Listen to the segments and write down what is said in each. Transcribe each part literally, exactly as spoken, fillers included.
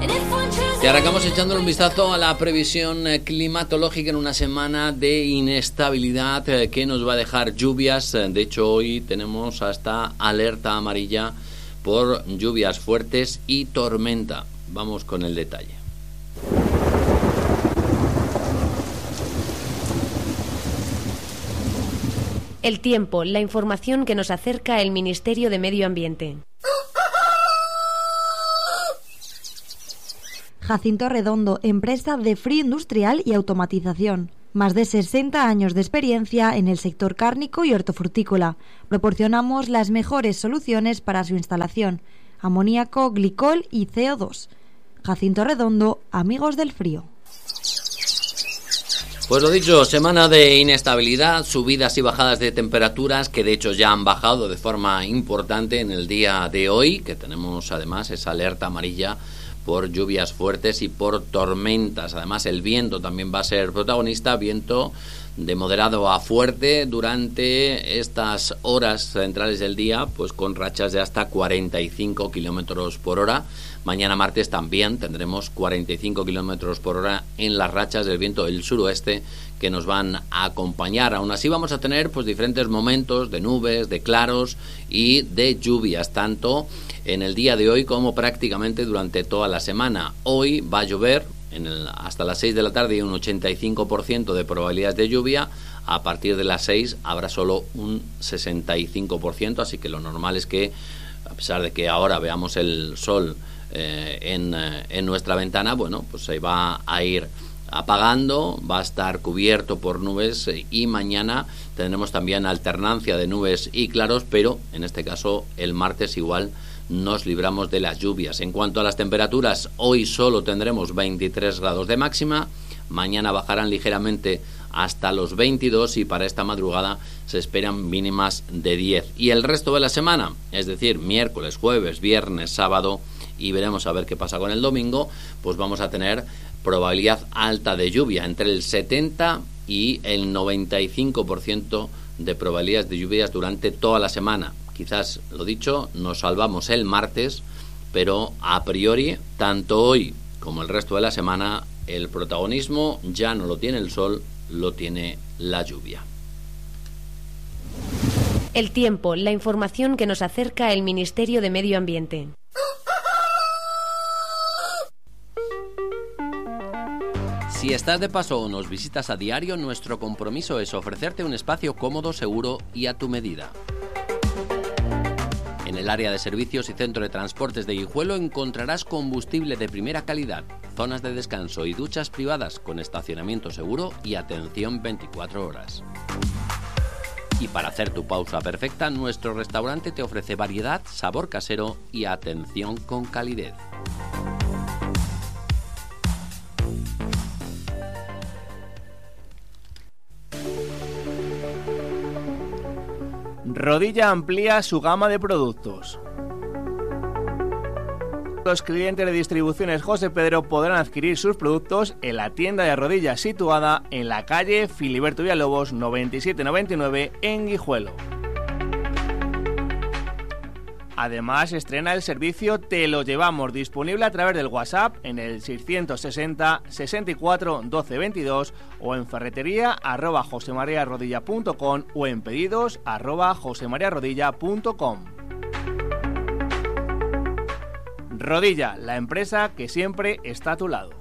Y arrancamos echándole un vistazo a la previsión climatológica en una semana de inestabilidad que nos va a dejar lluvias. De hecho, hoy tenemos hasta alerta amarilla por lluvias fuertes y tormenta. Vamos con el detalle. El tiempo, la información que nos acerca el Ministerio de Medio Ambiente. Jacinto Redondo, empresa de frío industrial y automatización. Más de sesenta años de experiencia en el sector cárnico y hortofrutícola. Proporcionamos las mejores soluciones para su instalación: amoníaco, glicol y C O dos. Jacinto Redondo, amigos del frío. Pues lo dicho, semana de inestabilidad, subidas y bajadas de temperaturas que de hecho ya han bajado de forma importante en el día de hoy, que tenemos además esa alerta amarilla por lluvias fuertes y por tormentas. Además, el viento también va a ser protagonista, viento de moderado a fuerte durante estas horas centrales del día, pues con rachas de hasta cuarenta y cinco kilómetros por hora. Mañana martes también tendremos cuarenta y cinco kilómetros por hora en las rachas del viento del suroeste que nos van a acompañar. Aún así vamos a tener pues diferentes momentos de nubes, de claros y de lluvias, tanto en el día de hoy como prácticamente durante toda la semana. Hoy va a llover en el, hasta las seis de la tarde y un ochenta y cinco por ciento de probabilidades de lluvia. A partir de las seis habrá solo un sesenta y cinco por ciento, así que lo normal es que, a pesar de que ahora veamos el sol eh, en, eh, en nuestra ventana, bueno, pues se va a ir apagando, va a estar cubierto por nubes eh, y mañana tendremos también alternancia de nubes y claros, pero en este caso el martes igual nos libramos de las lluvias. En cuanto a las temperaturas, hoy solo tendremos veintitrés grados de máxima, mañana bajarán ligeramente hasta los veintidós y para esta madrugada se esperan mínimas de diez. Y el resto de la semana, es decir, miércoles, jueves, viernes, sábado, y veremos a ver qué pasa con el domingo, pues vamos a tener probabilidad alta de lluvia, entre el setenta y el noventa y cinco por ciento de probabilidades de lluvias durante toda la semana. Quizás, lo dicho, nos salvamos el martes, pero a priori, tanto hoy como el resto de la semana, el protagonismo ya no lo tiene el sol, lo tiene la lluvia. El tiempo, la información que nos acerca el Ministerio de Medio Ambiente. Si estás de paso o nos visitas a diario, nuestro compromiso es ofrecerte un espacio cómodo, seguro y a tu medida. En el área de servicios y centro de transportes de Guijuelo encontrarás combustible de primera calidad, zonas de descanso y duchas privadas con estacionamiento seguro y atención veinticuatro horas. Y para hacer tu pausa perfecta, nuestro restaurante te ofrece variedad, sabor casero y atención con calidez. Rodilla amplía su gama de productos. Los clientes de Distribuciones José Pedro podrán adquirir sus productos en la tienda de Rodilla situada en la calle Filiberto Villalobos noventa y siete noventa y nueve en Guijuelo. Además, estrena el servicio Te lo llevamos, disponible a través del WhatsApp en el seiscientos sesenta, sesenta y cuatro, doce veintidós o en ferretería arroba josemariarodilla punto com o en pedidos arroba josemariarodilla punto com. Rodilla, la empresa que siempre está a tu lado.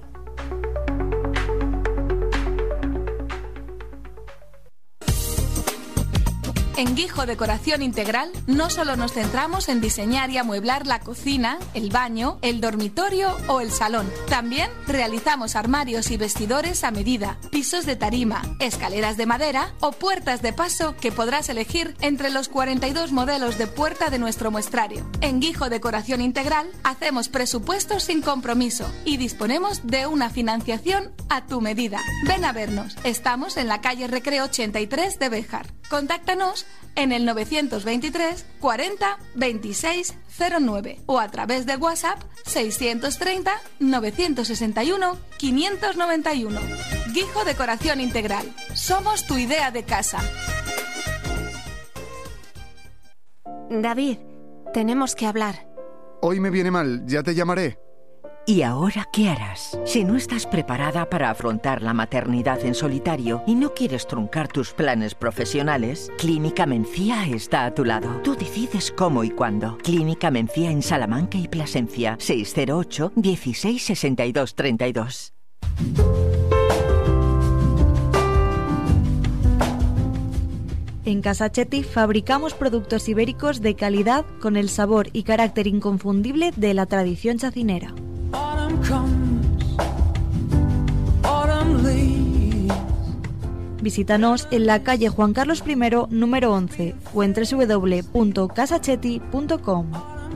En Guijo Decoración Integral no solo nos centramos en diseñar y amueblar la cocina, el baño, el dormitorio o el salón. También realizamos armarios y vestidores a medida, pisos de tarima, escaleras de madera o puertas de paso que podrás elegir entre los cuarenta y dos modelos de puerta de nuestro muestrario. En Guijo Decoración Integral hacemos presupuestos sin compromiso y disponemos de una financiación a tu medida. Ven a vernos. Estamos en la calle Recreo ochenta y tres de Béjar. Contáctanos en el novecientos veintitrés cuarenta veintiséis cero nueve o a través del WhatsApp seiscientos treinta novecientos sesenta y uno quinientos noventa y uno. Guijo Decoración Integral. Somos tu idea de casa. David, tenemos que hablar. Hoy me viene mal, ya te llamaré. ¿Y ahora qué harás? Si no estás preparada para afrontar la maternidad en solitario y no quieres truncar tus planes profesionales, Clínica Mencía está a tu lado. Tú decides cómo y cuándo. Clínica Mencía en Salamanca y Plasencia. seis cero ocho, dieciséis, sesenta y dos, treinta y dos. En Casa Chetti fabricamos productos ibéricos de calidad con el sabor y carácter inconfundible de la tradición chacinera. Visítanos en la calle Juan Carlos primero, número once, o en doble u doble u doble u punto casa chetti punto com.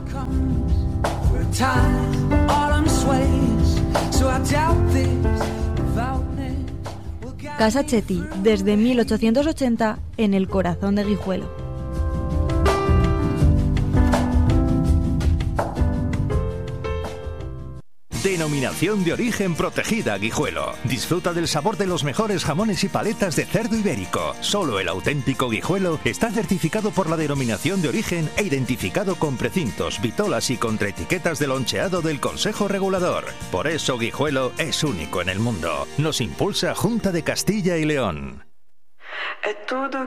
Casa Chetti, desde mil ochocientos ochenta, en el corazón de Guijuelo. Denominación de origen protegida Guijuelo. Disfruta del sabor de los mejores jamones y paletas de cerdo ibérico. Solo el auténtico Guijuelo está certificado por la denominación de origen e identificado con precintos, vitolas y contraetiquetas de loncheado del Consejo Regulador. Por eso Guijuelo es único en el mundo. Nos impulsa Junta de Castilla y León. É tudo